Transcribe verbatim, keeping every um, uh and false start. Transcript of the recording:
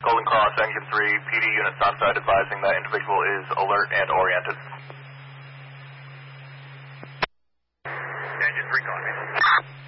Golden Cross, Engine three, P D unit Sunside advising that individual is alert and oriented. Engine three, copy.